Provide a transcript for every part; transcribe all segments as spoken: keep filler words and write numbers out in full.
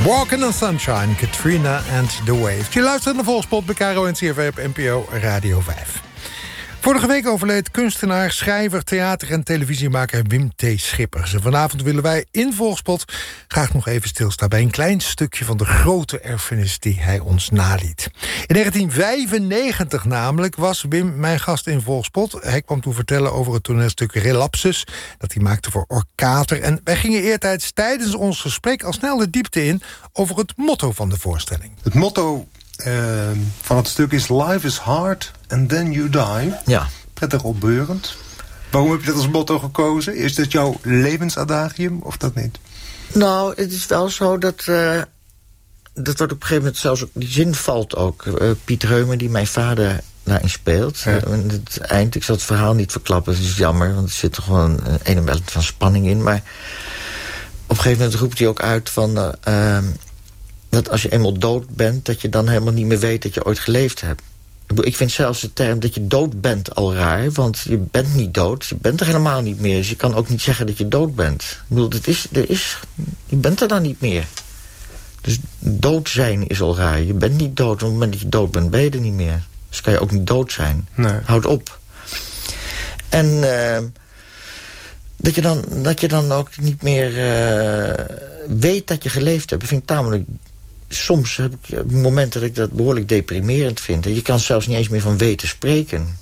Walking on Sunshine, Katrina and the Waves. Je luistert naar Volkspot bij K R O en C R V op N P O Radio vijf. Vorige week overleed kunstenaar, schrijver, theater- en televisiemaker Wim T. Schippers. En vanavond willen wij in Volkspot graag nog even stilstaan bij een klein stukje van de grote erfenis die hij ons naliet. In negentien vijfennegentig namelijk was Wim mijn gast in Volkspot. Hij kwam toen vertellen over het toneelstuk Relapsus dat hij maakte voor Orkater. En wij gingen eertijds tijdens ons gesprek al snel de diepte in over het motto van de voorstelling. Het motto Uh, van het stuk is Life is hard and then you die. Ja. Prettig opbeurend. Waarom heb je dat als motto gekozen? Is dat jouw levensadagium of dat niet? Nou, het is wel zo dat... Uh, dat wordt op een gegeven moment zelfs ook... Die zin valt ook. Uh, Piet Reumer, die mijn vader daarin speelt. Ja. Uh, het eind, ik zal het verhaal niet verklappen. Het is jammer, want er zit er gewoon een element van spanning in. Maar op een gegeven moment roept hij ook uit van... Uh, uh, dat als je eenmaal dood bent, dat je dan helemaal niet meer weet dat je ooit geleefd hebt. Ik vind zelfs de term dat je dood bent al raar, want je bent niet dood. Je bent er helemaal niet meer, dus je kan ook niet zeggen dat je dood bent. Ik bedoel, het is, er is, je bent er dan niet meer. Dus dood zijn is al raar. Je bent niet dood, op het moment dat je dood bent, ben je er niet meer. Dus kan je ook niet dood zijn. Nee. Houd op. En uh, dat, je dan, dat je dan ook niet meer uh, weet dat je geleefd hebt, vind ik tamelijk... Soms heb ik momenten dat ik dat behoorlijk deprimerend vind. En je kan zelfs niet eens meer van weten spreken.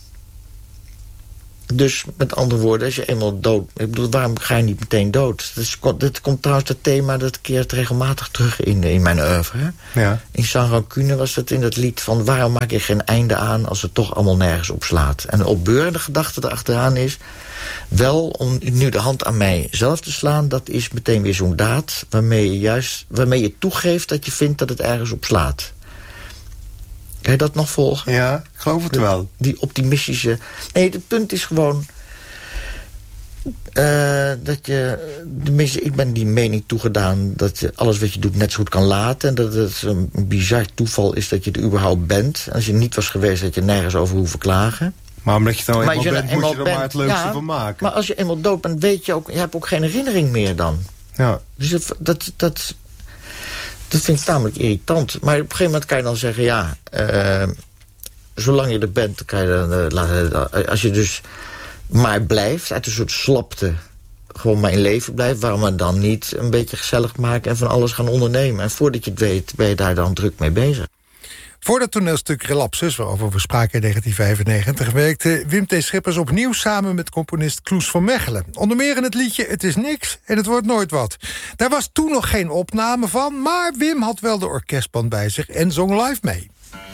Dus met andere woorden, als je eenmaal dood... Ik bedoel, waarom ga je niet meteen dood? Dat, is, dat komt trouwens het thema, dat keert regelmatig terug in, in mijn oeuvre. Ja. In Sans Rancune was het in dat lied van... waarom maak je geen einde aan als het toch allemaal nergens op slaat? En een opbeurende gedachte erachteraan is... wel om nu de hand aan mij zelf te slaan... dat is meteen weer zo'n daad waarmee je juist waarmee je toegeeft dat je vindt dat het ergens op slaat. Kan je dat nog volgen? Ja, ik geloof het wel. Die optimistische... Nee, het punt is gewoon... Uh, dat je... Tenminste, ik ben die mening toegedaan... dat je alles wat je doet net zo goed kan laten... en dat het een bizar toeval is dat je er überhaupt bent. Als je niet was geweest, dat je nergens over hoeft klagen. Maar omdat je dan eenmaal, eenmaal bent, moet je er bent, maar het leukste ja, van maken. Maar als je eenmaal dood bent, weet je ook... je hebt ook geen herinnering meer dan. Ja. Dus dat... dat, dat Dat vind ik tamelijk irritant. Maar op een gegeven moment kan je dan zeggen... ja, uh, zolang je er bent, kan je dan... Uh, laten, als je dus maar blijft, uit een soort slapte... gewoon maar in leven blijft... waarom we dan niet een beetje gezellig maken... en van alles gaan ondernemen. En voordat je het weet, ben je daar dan druk mee bezig. Voor dat toneelstuk Relapsus, waarover we spraken in negentien vijfennegentig... werkte Wim T. Schippers opnieuw samen met componist Kloes van Mechelen. Onder meer in het liedje Het is niks en het wordt nooit wat. Daar was toen nog geen opname van, maar Wim had wel de orkestband bij zich en zong live mee.